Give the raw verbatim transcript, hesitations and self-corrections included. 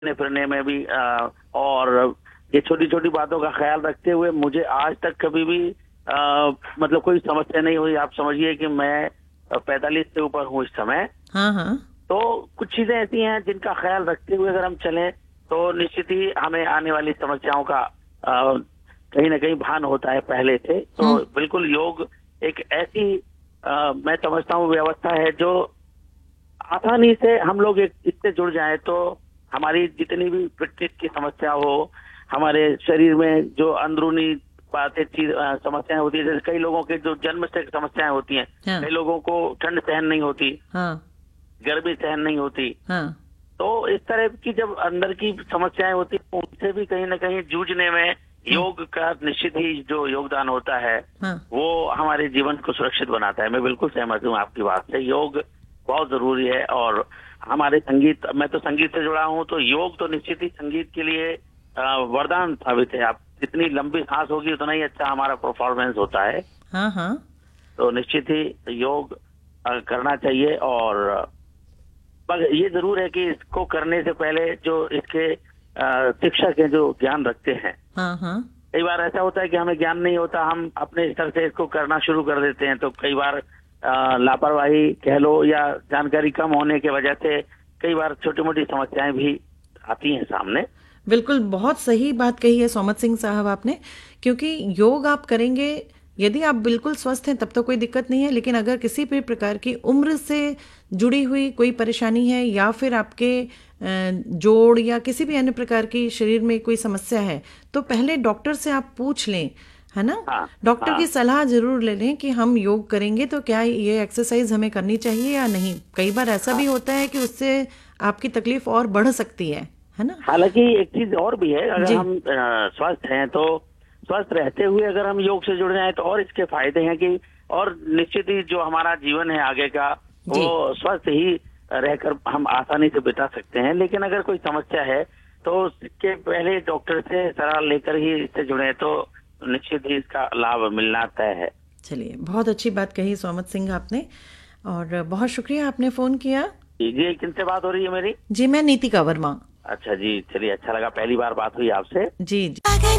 चलने फिरने में भी आ, और ये छोटी छोटी बातों का ख्याल रखते हुए मुझे आज तक कभी भी आ, मतलब कोई समस्या नहीं हुई। आप समझिए कि मैं पैंतालीस से ऊपर हूँ इस समय। हाँ हाँ। तो कुछ चीजें ऐसी हैं जिनका ख्याल रखते हुए अगर हम चलें तो निश्चित ही हमें आने वाली समस्याओं का आ, कहीं ना कहीं भान होता है पहले से। तो हम्म। बिल्कुल योग एक ऐसी आ, मैं समझता हूँ व्यवस्था है जो आसानी से हम लोग एक इससे जुड़ जाएं तो हमारी जितनी भी फिटनेस की समस्या हो, हमारे शरीर में जो अंदरूनी बातें चीज अ, समस्याएं होती है, जैसे कई लोगों के जो जन्म से समस्याएं होती हैं, हाँ कई लोगों को ठंड सहन नहीं होती, हाँ गर्मी सहन नहीं होती। हाँ। तो इस तरह की जब अंदर की समस्याएं होती हैं उनसे भी कहीं ना कहीं जूझने में हम्म। योग का निश्चित ही जो योगदान होता है हाँ। वो हमारे जीवन को सुरक्षित बनाता है। मैं बिल्कुल सहमत हूँ आपकी बात से। योग बहुत जरूरी है और हमारे संगीत, मैं तो संगीत से जुड़ा हूँ, तो योग तो निश्चित ही संगीत के लिए अ, वरदान साबित है। आप जितनी लंबी सांस होगी उतना ही अच्छा हमारा परफॉर्मेंस होता है। हाँ हाँ। तो निश्चित ही योग अ, करना चाहिए। और पर ये जरूर है कि इसको करने से पहले जो इसके अ, शिक्षक हैं जो ज्ञान रखते हैं, हाँ हाँ। कई बार ऐसा होता है कि हमें ज्ञान नहीं होता, हम अपने स्तर से इसको करना शुरू कर देते हैं। तो कई बार अ, लापरवाही कह लो या जानकारी कम होने की वजह से कई बार छोटी मोटी समस्याएं भी आती हैं सामने। बिल्कुल, बहुत सही बात कही है सोमत सिंह साहब आपने, क्योंकि योग आप करेंगे, यदि आप बिल्कुल स्वस्थ हैं तब तो कोई दिक्कत नहीं है, लेकिन अगर किसी भी प्रकार की उम्र से जुड़ी हुई कोई परेशानी है या फिर आपके अ, जोड़ या किसी भी अन्य प्रकार की शरीर में कोई समस्या है, तो पहले डॉक्टर से आप पूछ लें, है ना? हाँ डॉक्टर की हाँ सलाह जरूर ले लें कि हम योग करेंगे तो क्या ये एक्सरसाइज हमें करनी चाहिए या नहीं। कई बार ऐसा भी हाँ। होता है कि उससे आपकी तकलीफ और बढ़ सकती है है ना? हालांकि एक चीज और भी है, अगर जी। हम अ, स्वस्थ हैं तो स्वस्थ रहते हुए अगर हम योग से जुड़ जाएं तो और इसके फायदे हैं कि और निश्चित ही जो हमारा जीवन है आगे का जी। वो स्वस्थ ही रहकर हम आसानी से बिता सकते हैं। लेकिन अगर कोई समस्या है तो उसके पहले डॉक्टर से सलाह लेकर ही इससे जुड़े तो निश्चित ही इसका लाभ मिलना तय है। चलिए, बहुत अच्छी बात कही सोमत सिंह आपने, और बहुत शुक्रिया आपने फ़ोन किया। जी जी, किनसे बात हो रही है मेरी? जी, मैं नीतिका वर्मा। अच्छा जी, चलिए अच्छा लगा, पहली बार बात हुई आपसे। जी जी।